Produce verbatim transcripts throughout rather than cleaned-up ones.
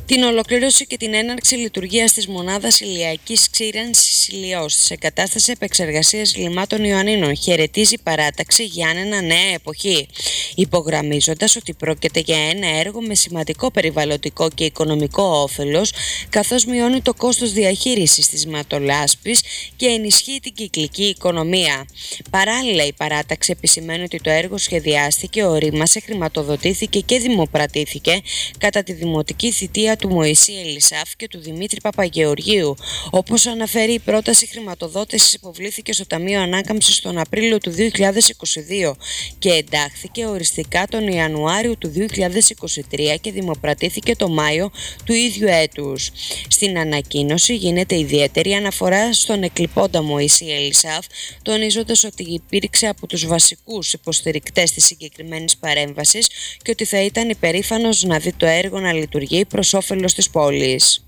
την ολοκλήρωση και την έναρξη λειτουργίας της μονάδας ηλιακής ξύρανσης Ηλιός της εγκατάστασης επεξεργασίας λιμάτων Ιωαννίνων. Χαιρετίζει παράταξη Γιάννενα Νέα Εποχή, υπογραμμίζοντας ότι πρόκειται για ένα έργο με σημαντικό περιβαλλοντικό και οικονομικό όφελος, καθώς μειώνει το κόστος διαχείρισης της ματολάσπης και ενισχύει την κυκλική οικονομία. Παράλληλα, η παράταξη επισημαίνει ότι το έργο σχεδιάστηκε, ορίμασε, χρηματοδοτήθηκε και δημοπρατήθηκε κατά τη δημοτική θητεία του Μωυσή Ελισάφ και του Δημήτρη Παπαγεωργίου. Όπως αναφέρει, η πρόταση χρηματοδότησης υποβλήθηκε στο Ταμείο Ανάκαμψης τον Απρίλιο του δύο χιλιάδες είκοσι δύο και εντάχθηκε οριστικά τον Ιανουάριο του δύο χιλιάδες είκοσι τρία και δημοπρατήθηκε το Μάιο του ίδιου έτους. Στην ανακοίνωση γίνεται ιδιαίτερη αναφορά στον εκλειπώντα Μωυσή Ελισάφ, τονίζοντας ότι υπήρξε από τους βασικούς υποστηρικτές της συγκεκριμένης παρέμβασης και ότι θα ήταν υπερήφανος να δει το έργο να λειτουργεί προς όφελος της πόλης.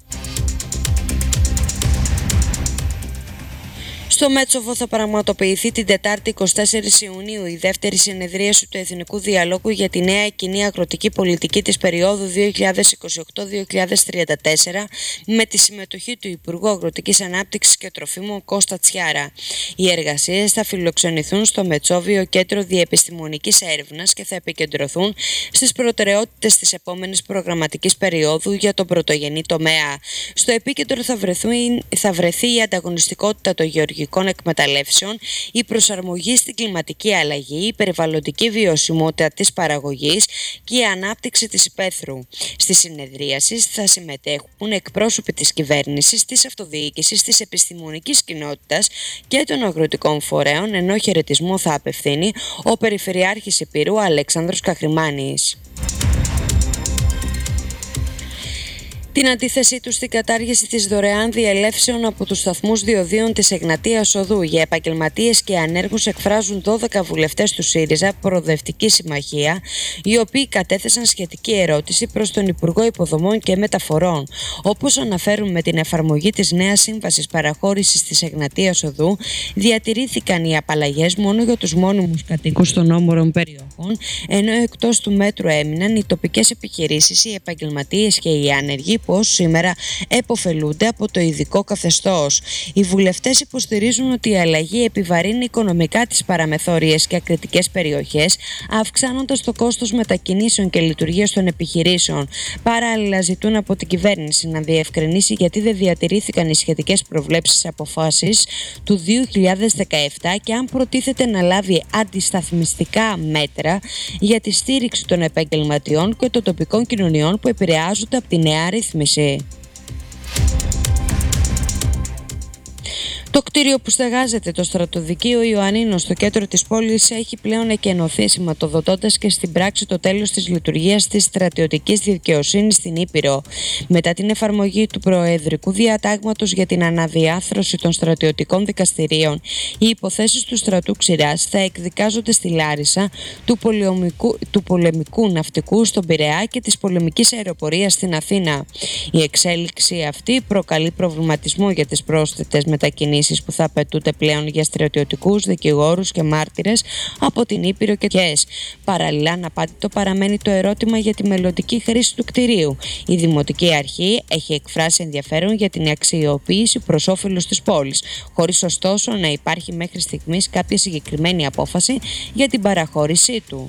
Στο Μέτσοβο θα πραγματοποιηθεί την Τετάρτη εικοστή τέταρτη Ιουνίου η δεύτερη συνεδρίαση του Εθνικού Διαλόγου για τη νέα κοινή αγροτική πολιτική της περίοδου δύο χιλιάδες είκοσι οκτώ με δύο χιλιάδες τριάντα τέσσερα με τη συμμετοχή του Υπουργού Αγροτικής Ανάπτυξης και Τροφίμων Κώστα Τσιάρα. Οι εργασίες θα φιλοξενηθούν στο Μετσόβιο Κέντρο Διεπιστημονικής Έρευνας και θα επικεντρωθούν στις προτεραιότητες της επόμενης προγραμματικής περίοδου για τον πρωτογενή τομέα. Στο επίκεντρο θα βρεθεί, θα βρεθεί η ανταγωνιστικότητα των γεωργικών εκμεταλλεύσεων, η προσαρμογή στην κλιματική αλλαγή, η περιβαλλοντική βιωσιμότητα της παραγωγής και η ανάπτυξη της υπαίθρου. Στη συνεδρίαση θα συμμετέχουν εκπρόσωποι της κυβέρνησης, της αυτοδιοίκησης, της επιστημονικής κοινότητας και των αγροτικών φορέων, ενώ χαιρετισμό θα απευθύνει ο Περιφερειάρχης Ηπειρού Αλέξανδρος Καχρημάνης. Την αντίθεσή του στην κατάργηση της δωρεάν διελεύσεων από τους σταθμούς διοδίων της Εγνατίας Οδού για επαγγελματίες και ανέργους εκφράζουν δώδεκα βουλευτές του ΣΥΡΙΖΑ Προοδευτική Συμμαχία, οι οποίοι κατέθεσαν σχετική ερώτηση προς τον Υπουργό Υποδομών και Μεταφορών. Όπως αναφέρουν, με την εφαρμογή της νέας σύμβασης παραχώρησης της Εγνατίας Οδού, διατηρήθηκαν οι απαλλαγές μόνο για τους μόνιμους κατοίκους των όμορων περιοχών, ενώ εκτός του μέτρου έμειναν οι τοπικές επιχειρήσεις, οι επαγγελματίες και οι άνεργοι, πως σήμερα επωφελούνται από το ειδικό καθεστώς. Οι βουλευτές υποστηρίζουν ότι η αλλαγή επιβαρύνει οικονομικά τις παραμεθόριες και ακριτικές περιοχές, αυξάνοντας το κόστος μετακινήσεων και λειτουργίας των επιχειρήσεων. Παράλληλα, ζητούν από την κυβέρνηση να διευκρινίσει γιατί δεν διατηρήθηκαν οι σχετικές προβλέψεις αποφάσεις του δύο χιλιάδες δεκαεπτά και αν προτίθεται να λάβει αντισταθμιστικά μέτρα για τη στήριξη των επαγγελματιών και των τοπικών κοινωνιών που επηρεάζονται από τη νέα ρύθμιση. Το κτίριο που στεγάζεται το στρατοδικείο Ιωαννίνων στο κέντρο της πόλης έχει πλέον εκενωθεί, σηματοδοτώντας και στην πράξη το τέλος της λειτουργίας της στρατιωτικής δικαιοσύνης στην Ήπειρο. Μετά την εφαρμογή του Προεδρικού Διατάγματος για την αναδιάθρωση των στρατιωτικών δικαστηρίων, οι υποθέσεις του στρατού Ξηράς θα εκδικάζονται στη Λάρισα, του, του πολεμικού ναυτικού στον Πειραιά και της πολεμικής αεροπορίας στην Αθήνα. Η εξέλιξη αυτή προκαλεί προβληματισμό για τις πρόσθετες μετακινήσεις που θα απαιτούνται πλέον για στρατιωτικούς, δικηγόρους και μάρτυρες από την Ήπειρο και τις. Παραλληλά, αναπάντητο παραμένει το ερώτημα για τη μελλοντική χρήση του κτηρίου. Η Δημοτική Αρχή έχει εκφράσει ενδιαφέρον για την αξιοποίηση προς όφελος της πόλης, χωρίς ωστόσο να υπάρχει μέχρι στιγμής κάποια συγκεκριμένη απόφαση για την παραχώρησή του.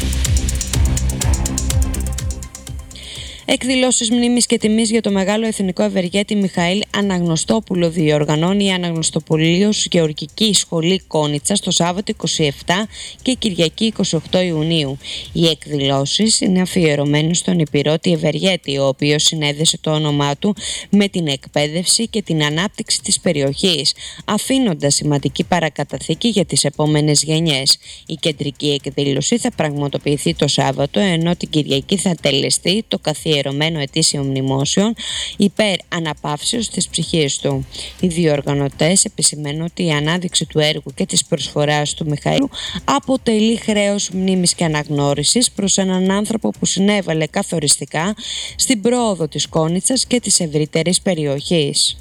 Εκδηλώσεις μνήμης και τιμής για το μεγάλο εθνικό ευεργέτη Μιχαήλ Αναγνωστόπουλο διοργανώνει η Αναγνωστοπουλίος Γεωργική Σχολή Κόνιτσας το Σάββατο είκοσι επτά και Κυριακή είκοσι οκτώ Ιουνίου. Οι εκδηλώσεις είναι αφιερωμένες στον Ηπειρώτη ευεργέτη, ο οποίος συνέδεσε το όνομά του με την εκπαίδευση και την ανάπτυξη της περιοχής, αφήνοντας σημαντική παρακαταθήκη για τις επόμενες γενιές. Η κεντρική εκδήλωση θα πραγματοποιηθεί το Σάββατο, ενώ την Κυριακή θα τελεστεί το καθιερωμένο ετήσιο μνημόσιο υπέρ αναπαύσεως της ψυχής του. Οι διοργανωτές επισημαίνουν ότι η ανάδειξη του έργου και της προσφοράς του Μιχαήλου αποτελεί χρέος μνήμης και αναγνώρισης προς έναν άνθρωπο που συνέβαλε καθοριστικά στην πρόοδο της Κόνιτσας και της ευρύτερης περιοχής.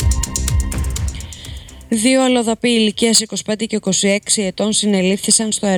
Δύο αλλοδαποί ηλικίας είκοσι πέντε και είκοσι έξι ετών συνελήφθησαν στο αεροδρόμιο